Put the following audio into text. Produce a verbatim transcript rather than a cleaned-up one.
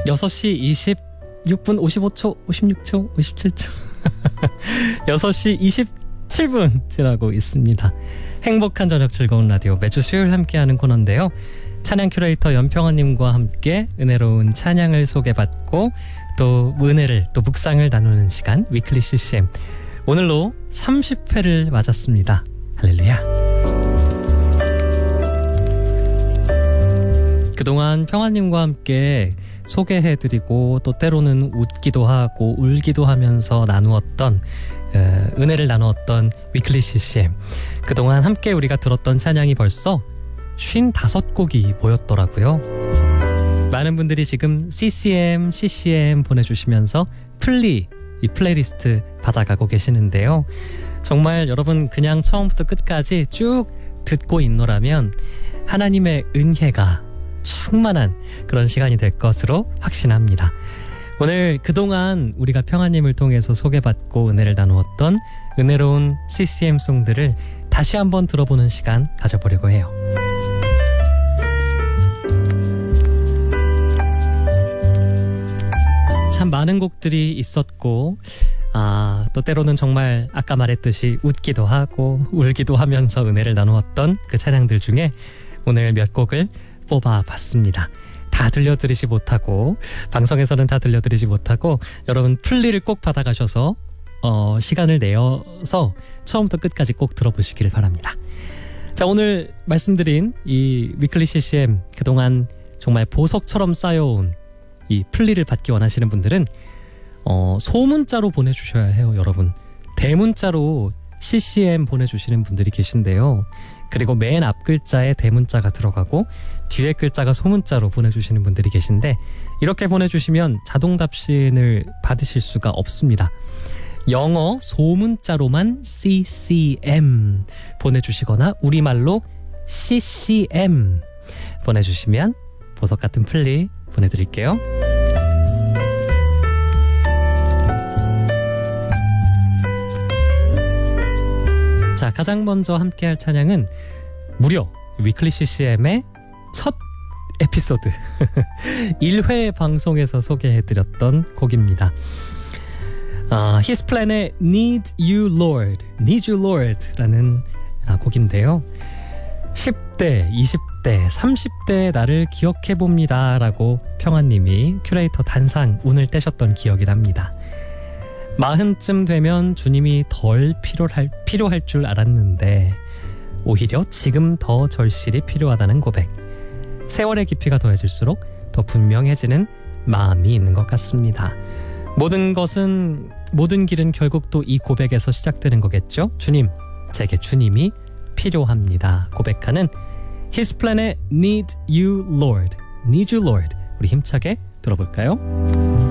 여섯 시 이십육 분 오십오 초, 오십육 초, 오십칠 초 여섯 시 이십칠 분 지나고 있습니다. 행복한 저녁 즐거운 라디오, 매주 수요일 함께하는 코너인데요. 찬양 큐레이터 연평아님과 함께 은혜로운 찬양을 소개받고 또 은혜를 또 묵상을 나누는 시간, 위클리 씨씨엠. 오늘로 삼십 회를 맞았습니다. 할렐루야. 그동안 평아님과 함께 소개해드리고 또 때로는 웃기도 하고 울기도 하면서 나누었던 어, 은혜를 나누었던 위클리 씨씨엠. 그동안 함께 우리가 들었던 찬양이 벌써 쉰다섯 곡이 모였더라고요. 많은 분들이 지금 씨씨엠, 씨씨엠 보내주시면서 플리, 이 플레이리스트 받아가고 계시는데요. 정말 여러분 그냥 처음부터 끝까지 쭉 듣고 있노라면 하나님의 은혜가 충만한 그런 시간이 될 것으로 확신합니다. 오늘 그동안 우리가 평아님을 통해서 소개받고 은혜를 나누었던 은혜로운 씨씨엠 송들을 다시 한번 들어보는 시간 가져보려고 해요. 참 많은 곡들이 있었고 아, 또 때로는 정말 아까 말했듯이 웃기도 하고 울기도 하면서 은혜를 나누었던 그 찬양들 중에 오늘 몇 곡을 뽑아봤습니다. 다 들려드리지 못하고 방송에서는 다 들려드리지 못하고 여러분 플리를 꼭 받아가셔서 어, 시간을 내어서 처음부터 끝까지 꼭 들어보시기를 바랍니다. 자, 오늘 말씀드린 이 위클리 씨씨엠 그동안 정말 보석처럼 쌓여온 이 플리를 받기 원하시는 분들은 어, 소문자로 보내주셔야 해요. 여러분 대문자로 씨씨엠 보내주시는 분들이 계신데요. 그리고 맨 앞 글자에 대문자가 들어가고 뒤에 글자가 소문자로 보내주시는 분들이 계신데 이렇게 보내주시면 자동 답신을 받으실 수가 없습니다. 영어 소문자로만 씨씨엠 보내주시거나 우리말로 씨씨엠 보내주시면 보석 같은 플리 보내드릴게요. 자, 가장 먼저 함께할 찬양은 무려 위클리 씨씨엠의 첫 에피소드 일 회 방송에서 소개해드렸던 곡입니다. 아, His Plan의 Need You Lord, Need You Lord 라는 아, 곡인데요. 십 대, 이십 대, 삼십 대의 나를 기억해봅니다 라고 평아님이 큐레이터 단상 운을 떼셨던 기억이 납니다. 마흔쯤 되면 주님이 덜 필요할, 필요할 줄 알았는데 오히려 지금 더 절실히 필요하다는 고백. 세월의 깊이가 더해질수록 더 분명해지는 마음이 있는 것 같습니다. 모든 것은, 모든 길은 결국 또 이 고백에서 시작되는 거겠죠? 주님, 제게 주님이 필요합니다. 고백하는 His Plan의 Need You Lord, Need You Lord. 우리 힘차게 들어볼까요?